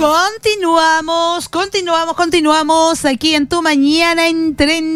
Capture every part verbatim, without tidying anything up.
Continuamos, continuamos, continuamos aquí en tu mañana entre,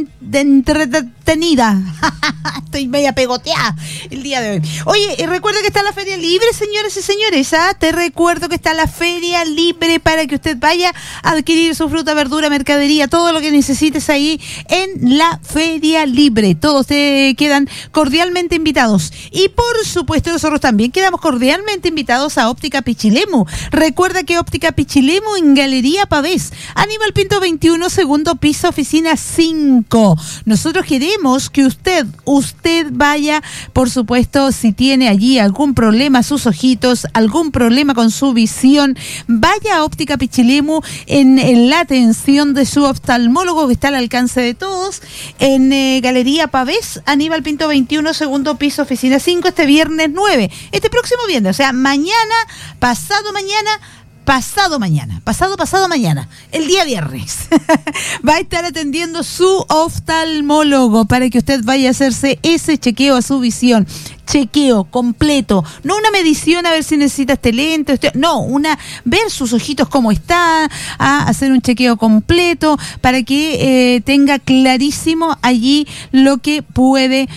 entretenida. Estoy media pegoteada el día de hoy. Oye, recuerda que está la Feria Libre, señores y señores. ¿ah? Te recuerdo que está la Feria Libre para que usted vaya a adquirir su fruta, verdura, mercadería, todo lo que necesites ahí en la Feria Libre. Todos te quedan cordialmente invitados. Y por supuesto, nosotros también quedamos cordialmente invitados a Óptica Pichilemu. Recuerda que Óptica Pichilemu en Galería Pavés, Aníbal Pinto veintiuno, segundo piso, oficina cinco. Nosotros queremos que usted, usted vaya, por supuesto, si tiene allí algún problema, sus ojitos, algún problema con su visión, vaya a Óptica Pichilemu en, en la atención de su oftalmólogo que está al alcance de todos, en eh, Galería Pavés, Aníbal Pinto veintiuno, segundo piso, oficina cinco, este viernes nueve, este próximo viernes, o sea, mañana, pasado mañana, Pasado mañana, pasado, pasado mañana, el día viernes, va a estar atendiendo su oftalmólogo para que usted vaya a hacerse ese chequeo a su visión. Chequeo completo, no una medición a ver si necesita este lente, este, no, una, ver sus ojitos cómo están, a hacer un chequeo completo para que eh, tenga clarísimo allí lo que puede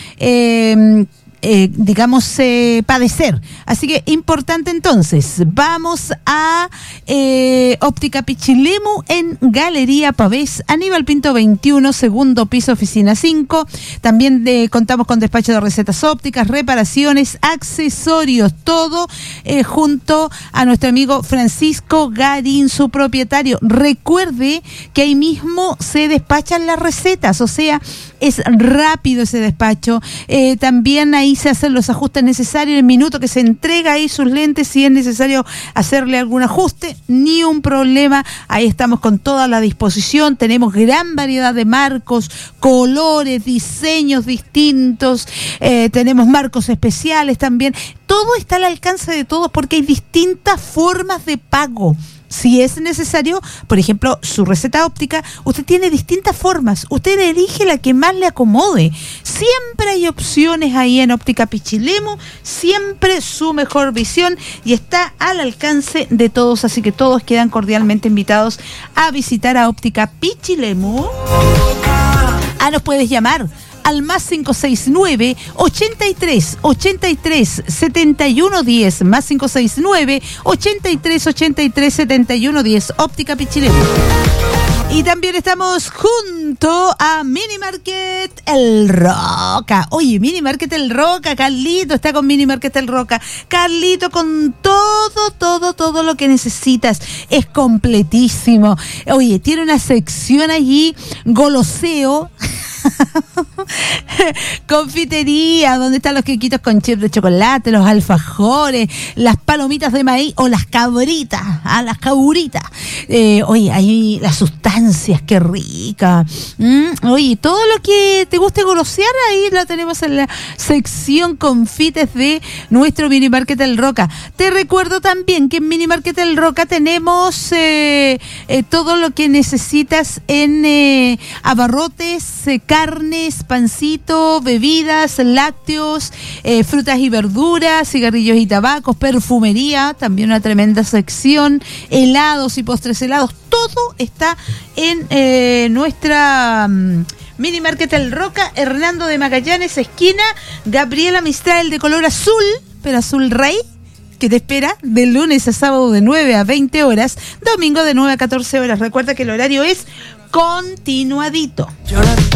eh, Eh, digamos, eh, padecer. Así que importante entonces, vamos a eh, Óptica Pichilemu en Galería Pavés, Aníbal Pinto veintiuno, segundo piso, oficina cinco. También de, contamos con despacho de recetas ópticas, reparaciones, accesorios, todo eh, junto a nuestro amigo Francisco Garín, su propietario. Recuerde que ahí mismo se despachan las recetas, o sea, es rápido ese despacho. Eh, también ahí se hacen los ajustes necesarios en el minuto que se entrega ahí sus lentes, si es necesario hacerle algún ajuste, ni un problema. Ahí estamos con toda la disposición. Tenemos gran variedad de marcos, colores, diseños distintos. Eh, tenemos marcos especiales también. Todo está al alcance de todos porque hay distintas formas de pago. Si es necesario, por ejemplo, su receta óptica, usted tiene distintas formas. Usted elige la que más le acomode. Siempre hay opciones ahí en Óptica Pichilemu, siempre su mejor visión y está al alcance de todos. Así que todos quedan cordialmente invitados a visitar a Óptica Pichilemu. Ah, nos puedes llamar al más cinco seis nueve, ochenta y tres, ochenta y tres, setenta y uno diez, más cinco seis nueve, ochenta y tres, ochenta y tres, setenta y uno diez, Óptica Pichilemu. Y también estamos junto a Mini Market El Roca. Oye, Mini Market El Roca, Carlito está con Mini Market El Roca. Carlito con todo, todo, todo lo que necesitas. Es completísimo. Oye, tiene una sección allí, goloseo, confitería, donde están los quequitos con chip de chocolate, los alfajores, las palomitas de maíz o las cabritas, ah, las caburitas. Eh, oye, hay las sustancias, qué rica. Mm, oye, todo lo que te guste golosear, ahí la tenemos en la sección confites de nuestro Mini Market El Roca. Te recuerdo también que en Mini Market El Roca tenemos eh, eh, todo lo que necesitas en eh, abarrotes, eh, carnes, pancito, bebidas, lácteos, eh, frutas y verduras, cigarrillos y tabacos, perfumería, también una tremenda sección, helados y postres helados. Todo está en eh, nuestra um, Mini Market El Roca, Hernando de Magallanes, esquina Gabriela Mistral, de color azul, pero azul rey, que te espera de lunes a sábado de nueve a veinte horas, domingo de nueve a catorce horas. Recuerda que el horario es continuadito.